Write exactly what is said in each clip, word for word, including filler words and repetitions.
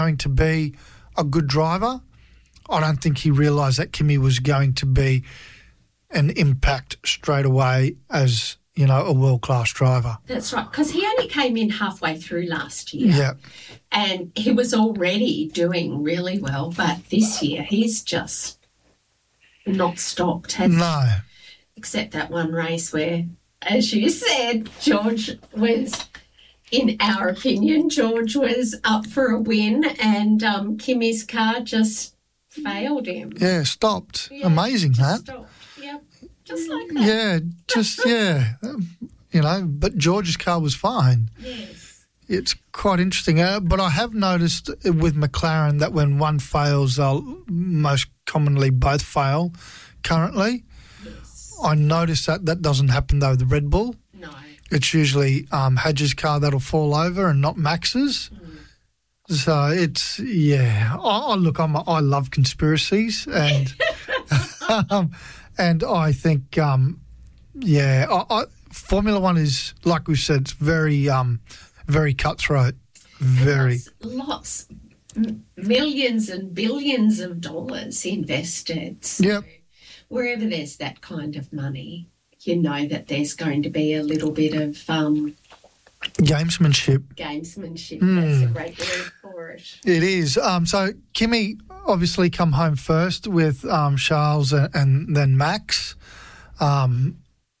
going to be a good driver. I don't think he realised that Kimi was going to be an impact straight away as, you know, a world-class driver. That's right, because he only came in halfway through last year. Yeah. And he was already doing really well, but this year he's just not stopped, has No. he? Except that one race where, as you said, George was, in our opinion, George was up for a win and um, Kimi's car just failed him. Yeah, stopped. Yeah, Amazing, just that. Stopped. Yeah, just like that. Yeah, just, yeah. Um, you know, but George's car was fine. Yes. It's quite interesting. Uh, but I have noticed with McLaren that when one fails, they'll most commonly both fail currently. Yes. I noticed that that doesn't happen, though, with the Red Bull. No. It's usually um, Hadj's car that'll fall over and not Max's. Mm. So it's, yeah. I, I look, I'm a, I love conspiracies and um, and I think, um, yeah, I, I, Formula One is, like we said, it's very, um, very cutthroat. Very. Lots, lots, m- millions and billions of dollars invested. So Yep. wherever there's that kind of money, you know that there's going to be a little bit of um, Gamesmanship. gamesmanship. Mm. That's a great word for it. It is. Um, so Kimi obviously come home first with um, Charles and, and then Max. Um,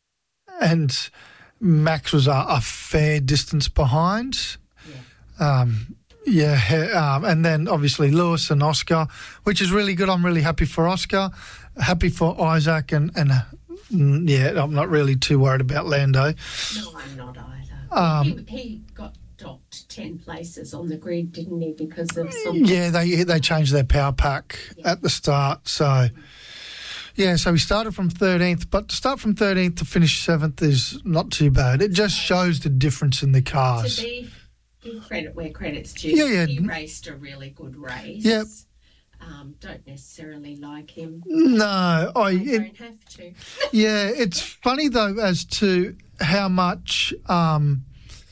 and Max was a, a fair distance behind. Yeah. Um, yeah, um, and then obviously Lewis and Oscar, which is really good. I'm really happy for Oscar, happy for Isaac, and, and mm, yeah, I'm not really too worried about Lando. No, I'm not either. Um, he, he got docked ten places on the grid, didn't he, because of something? Yeah, they they changed their power pack Yeah. at the start. So, yeah, so we started from thirteenth, but to start from thirteenth to finish seventh is not too bad. It just shows the difference in the cars. To be, give credit where credit's due. Yeah, yeah. He raced a really good race. Yep. Um, don't necessarily like him. No, I, I it, don't have to. yeah, it's funny though as to how much um,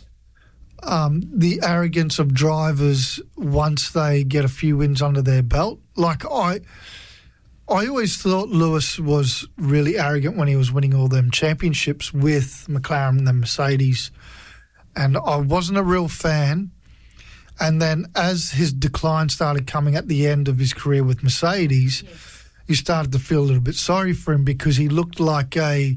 um, the arrogance of drivers once they get a few wins under their belt. Like I, I always thought Lewis was really arrogant when he was winning all them championships with McLaren and the Mercedes, and I wasn't a real fan. And then as his decline started coming at the end of his career with Mercedes, Yes. you started to feel a little bit sorry for him because he looked like a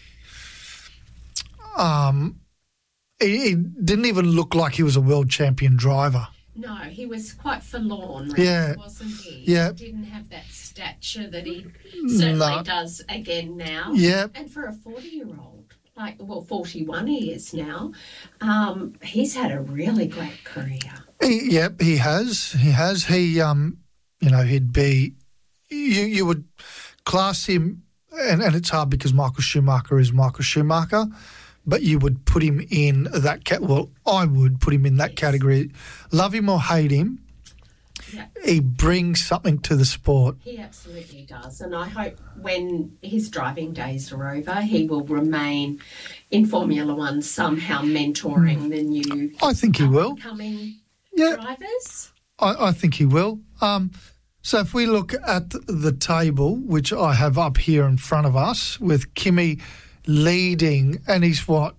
um he, he didn't even look like he was a world champion driver. No, he was quite forlorn, really, Yeah. wasn't he? Yeah. He didn't have that stature that he certainly No. does again now. Yeah. And for a forty-year-old, like, well, forty-one he is now, um, he's had a really great career. He, yep, he has. He has. He um you know, he'd be you you would class him and, and it's hard because Michael Schumacher is Michael Schumacher. But you would put him in that cat. Well, I would put him in that Yes. category. Love him or hate him, Yeah. he brings something to the sport. He absolutely does, and I hope when his driving days are over, he will remain in Formula One somehow mentoring the new I think he will. upcoming Yeah, drivers. I, I think he will. Um, so if we look at the table, which I have up here in front of us, with Kimi leading, and he's what,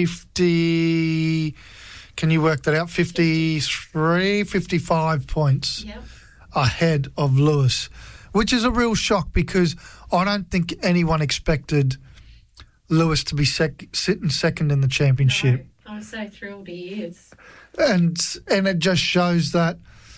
fifty, can you work that out, fifty-three, fifty-five points Yep. ahead of Lewis, which is a real shock because I don't think anyone expected Lewis to be sec- sitting second in the championship. No, I'm so thrilled he is. And and it just shows that,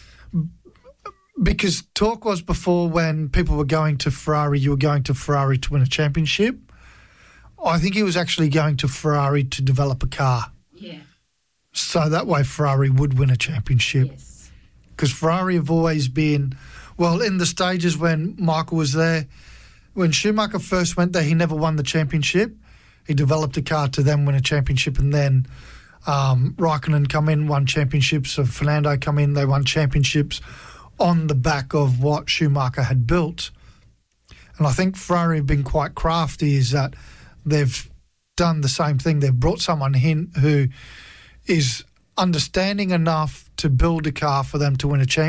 because talk was before when people were going to Ferrari, you were going to Ferrari to win a championship. I think he was actually going to Ferrari to develop a car. Yeah. So that way Ferrari would win a championship. Yes. Because Ferrari have always been, well, in the stages when Michael was there, when Schumacher first went there, he never won the championship. He developed a car to then win a championship, and then um, Raikkonen come in, won championships, so Fernando come in, they won championships on the back of what Schumacher had built. And I think Ferrari have been quite crafty, is that they've done the same thing. They've brought someone in who is understanding enough to build a car for them to win a championship.